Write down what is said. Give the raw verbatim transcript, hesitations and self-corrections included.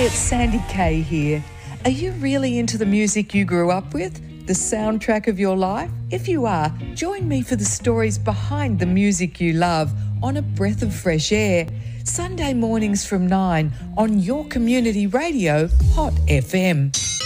it's Sandy Kay here. Are you really into the music you grew up with? The soundtrack of your life? If you are, join me for the stories behind the music you love on A Breath of Fresh Air. Sunday mornings from nine on your community radio, Hot F M.